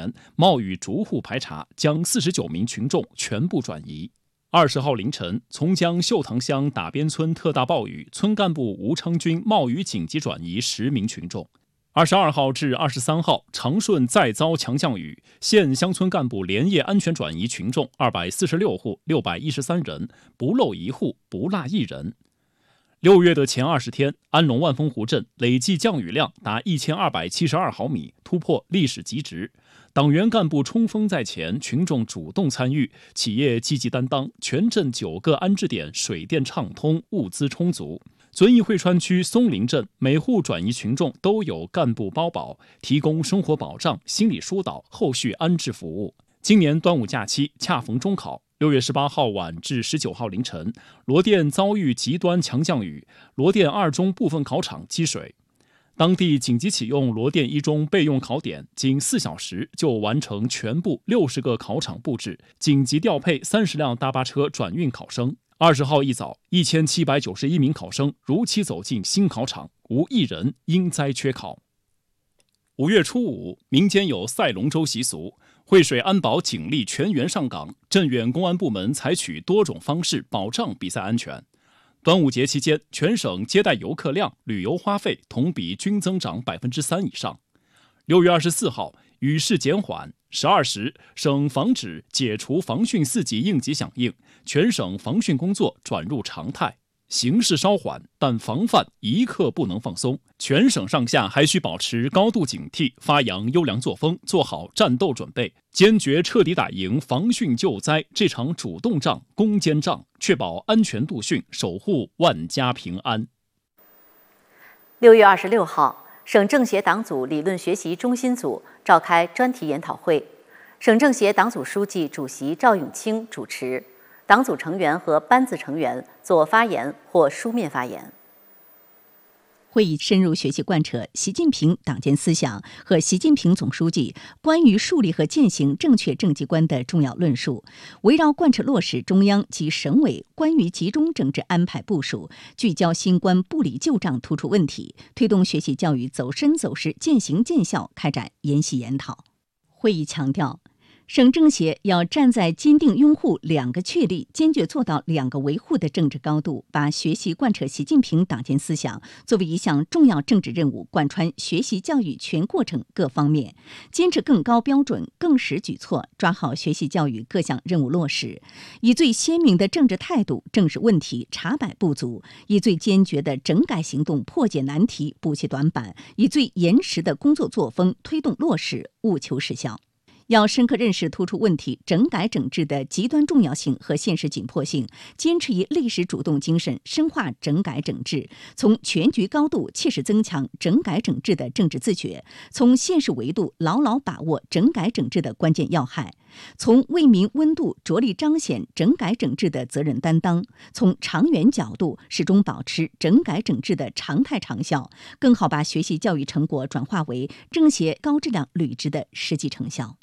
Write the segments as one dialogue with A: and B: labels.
A: 前，冒雨逐户排查，将49名群众全部转移。20号凌晨，从江秀塘乡打边村特大暴雨，村干部吴昌军冒雨紧急转移10名群众。22号至23号，长顺再遭强降雨，县乡村干部连夜安全转移群众246户613人，不漏一户，不落一人。6月的前20天，安龙万丰湖镇累计降雨量达1272毫米，突破历史极值。党员干部冲锋在前，群众主动参与，企业积极担当，全镇9个安置点水电畅通，物资充足。遵义汇川区松林镇每户转移群众都有干部包保，提供生活保障、心理疏导、后续安置服务。今年端午假期恰逢中考，6月18号晚至19号凌晨，罗店遭遇极端强降雨，罗店2中部分考场积水。当地紧急启用罗店1中备用考点，仅4小时就完成全部60个考场布置，紧急调配30辆大巴车转运考生。20号一早，1791名考生如期走进新考场，无一人因灾缺考。5月初5，民间有赛龙舟习俗，惠水安保警力全员上岗，镇远公安部门采取多种方式保障比赛安全。端午节期间，全省接待游客量、旅游花费同比均增长3%以上。6月24号，雨势减缓，12时，省防止解除防汛4级应急响应，全省防汛工作转入常态。形势稍缓，但防范一刻不能放松。全省上下还需保持高度警惕，发扬优良作风，做好战斗准备，坚决彻底打赢防汛救灾这场主动仗、攻坚仗，确保安全度汛，守护万家平安。
B: 6月26号，省政协党组理论学习中心组召开专题研讨会，省政协党组书记、主席赵永清主持。党组成员和班子成员做发言或书面发言。
C: 会议深入学习贯彻习近平党建思想和习近平总书记关于树立和践行正确政绩观的重要论述，围绕贯彻落实中央及省委关于集中政治安排部署，聚焦新冠不理旧账突出问题，推动学习教育走深走实、见行见效，开展研习研讨。会议强调，省政协要站在坚定拥护2个确立、坚决做到2个维护的政治高度，把学习贯彻习近平党建思想作为一项重要政治任务，贯穿学习教育全过程各方面，坚持更高标准、更实举措，抓好学习教育各项任务落实，以最鲜明的政治态度正视问题、查摆不足，以最坚决的整改行动破解难题、补齐短板，以最严实的工作作风推动落实，务求实效。要深刻认识突出问题整改整治的极端重要性和现实紧迫性，坚持以历史主动精神深化整改整治，从全局高度切实增强整改整治的政治自觉，从现实维度牢牢把握整改整治的关键要害，从为民温度着力彰显整改整治的责任担当，从长远角度始终保持整改整治的常态长效，更好把学习教育成果转化为政协高质量履职的实际成效。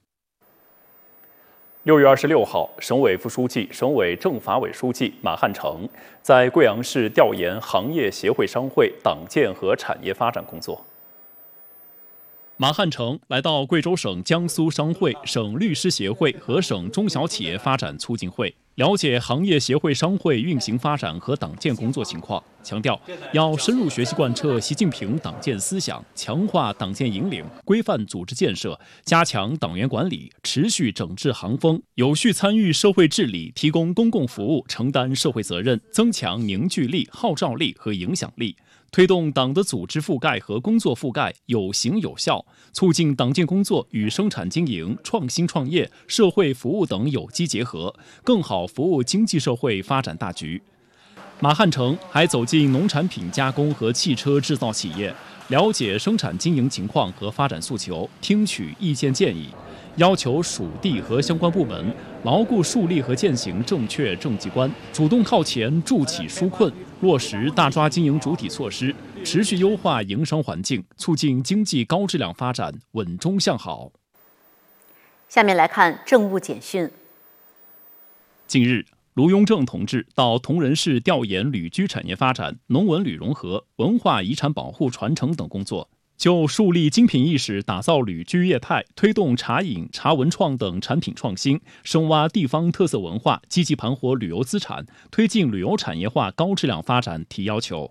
A: 6月26号，省委副书记、省委政法委书记马汉成在贵阳市调研行业协会商会党建和产业发展工作。马汉成来到贵州省江苏商会、省律师协会和省中小企业发展促进会，了解行业协会商会运行发展和党建工作情况，强调要深入学习贯彻习近平党建思想，强化党建引领，规范组织建设，加强党员管理，持续整治行风，有序参与社会治理，提供公共服务，承担社会责任，增强凝聚力、号召力和影响力，推动党的组织覆盖和工作覆盖有形有效，促进党建工作与生产经营、创新创业、社会服务等有机结合，更好服务经济社会发展大局。马汉成还走进农产品加工和汽车制造企业，了解生产经营情况和发展诉求，听取意见建议，要求属地和相关部门牢固树立和践行正确政绩观，主动靠前助企纾困，落实大抓经营主体措施，持续优化营商环境，促进经济高质量发展稳中向好。
B: 下面来看政务简讯。
A: 近日，卢雍正同志到铜仁市调研旅居产业发展、农文旅融合、文化遗产保护传承等工作。 就树立精品意识，打造旅居业态，推动茶饮、茶文创等产品创新，深挖地方特色文化，积极盘活旅游资产，推进旅游产业化高质量发展提要求。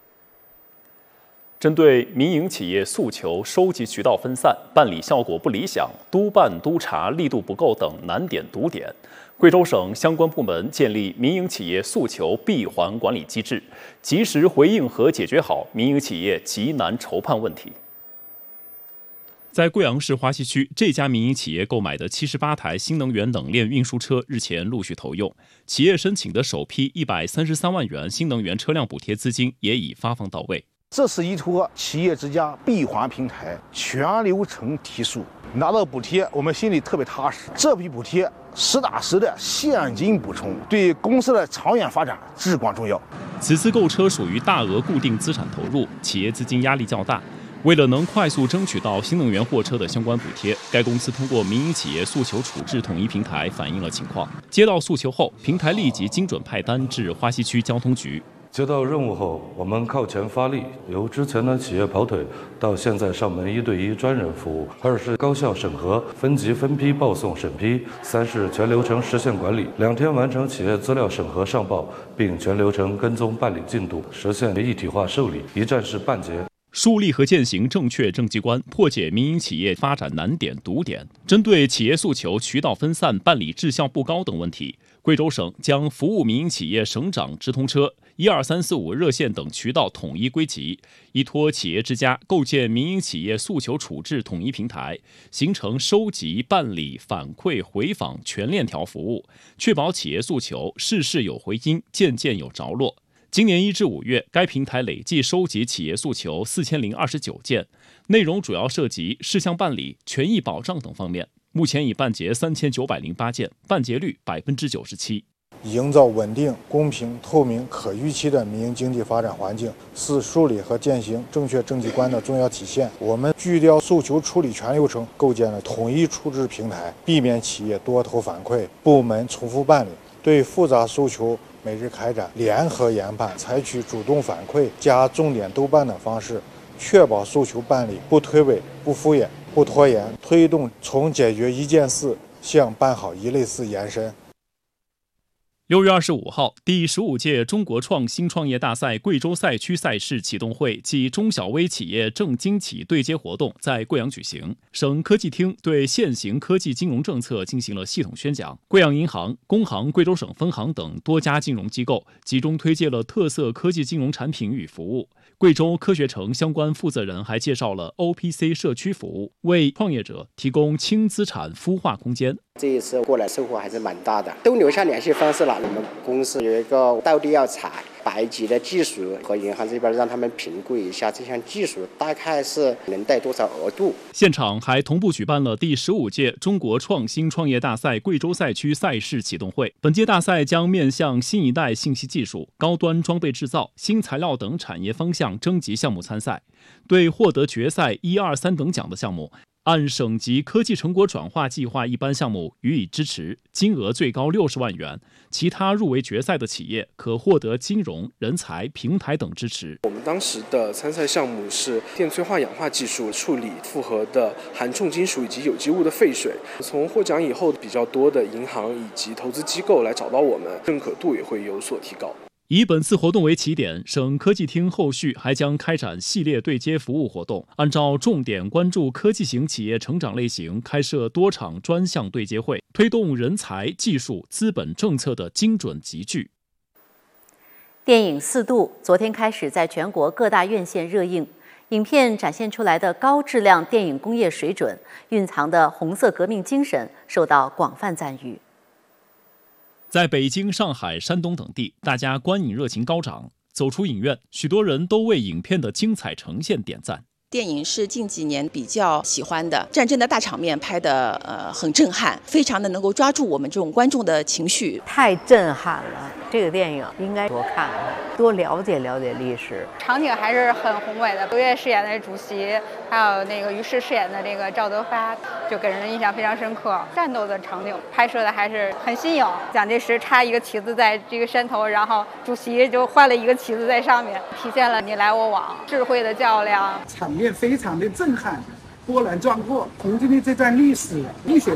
A: 针对民营企业诉求收集渠道分散、办理效果不理想、督办督查力度不够等难点堵点，贵州省相关部门建立民营企业诉求闭环管理机制，及时回应和解决好民营企业急难筹判问题。在贵阳市花溪区，这家民营企业购买的78台新能源冷链运输车日前陆续投用，企业申请的首批133万元新能源车辆补贴资金也已发放到位。
D: 这是一坨企业之家闭环平台，全流程提速，拿到补贴我们心里特别踏实。这笔补贴实打实的现金补充，对公司的长远发展至关重要。
A: 此次购车属于大额固定资产投入，企业资金压力较大。为了能快速争取到新能源货车的相关补贴，该公司通过民营企业诉求处置统一平台反映了情况。接到诉求后，平台立即精准派单至花溪区交通局。
E: 接到任务后，我们靠前发力，由之前的企业跑腿到现在上门1对1专人服务；2是高效审核，分级分批报送审批；3是全流程实现管理，2天完成企业资料审核上报，并全流程跟踪办理进度，实现一体化受理，一站式办结。
A: 树立和践行正确政绩观，破解民营企业发展难点堵点。针对企业诉求渠道分散、办理质效不高等问题，贵州省将服务民营企业省长直通车、12345热线等渠道统一归集，依托企业之家构建民营企业诉求处置统一平台，形成收集、办理、反馈、回访全链条服务，确保企业诉求事事有回音，件件有着落。今年1至5月，该平台累计收集企业诉求4029件，内容主要涉及事项办理、权益保障等方面。目前已办结3908件，办结率97%。
F: 营造稳定、公平、透明、可预期的民营经济发展环境，是树立和践行正确政绩观的重要体现。我们聚焦诉求处理全流程，构建了统一处置平台，避免企业多头反馈、部门重复办理。对复杂诉求每日开展联合研判，采取主动反馈加重点督办的方式，确保诉求办理不推诿、不敷衍、不拖延，推动从解决一件事向办好一类事延伸。
A: 6月25号，第15届中国创新创业大赛贵州赛区赛事启动会暨中小微企业正经企对接活动在贵阳举行。省科技厅对现行科技金融政策进行了系统宣讲。贵阳银行、工行贵州省分行等多家金融机构集中推介了特色科技金融产品与服务。贵州科学城相关负责人还介绍了 OPC 社区服务，为创业者提供轻资产孵化空间。
G: 这一次过来收获还是蛮大的，都留下联系方式了。我们公司有一个到地要采100级的技术，和银行这边让他们评估一下这项技术大概是能贷多少额度。
A: 现场还同步举办了第15届中国创新创业大赛贵州赛区赛事启动会。本届大赛将面向新一代信息技术、高端装备制造、新材料等产业方向征集项目参赛，对获得决赛1、2、3等奖的项目，按省级科技成果转化计划一般项目予以支持，金额最高60万元。其他入围决赛的企业可获得金融、人才、平台等支持。
H: 我们当时的参赛项目是电催化氧化技术，处理复合的含重金属以及有机物的废水。从获奖以后，比较多的银行以及投资机构来找到我们，认可度也会有所提高。
A: 以本次活动为起点，省科技厅后续还将开展系列对接服务活动，按照重点关注科技型企业成长类型，开设多场专项对接会，推动人才、技术、资本政策的精准集聚。
B: 电影《4度》昨天开始在全国各大院线热映，影片展现出来的高质量电影工业水准，蕴藏的红色革命精神受到广泛赞誉。
A: 在北京、上海、山东等地，大家观影热情高涨。走出影院，许多人都为影片的精彩呈现点赞。
I: 电影是近几年比较喜欢的，战争的大场面拍得很震撼，非常的能够抓住我们这种观众的情绪。
J: 太震撼了，这个电影应该多看看，多了解了解历史。
K: 场景还是很宏伟的，刘烨饰演的主席，还有那个于适饰演的这个赵德发，就给人的印象非常深刻。战斗的场景拍摄的还是很新颖，蒋介石插一个旗子在这个山头，然后主席就换了一个旗子在上面，体现了你来我往，智慧的较量。
L: 场面非常的震撼。波澜壮阔，重庆的这段历史，历史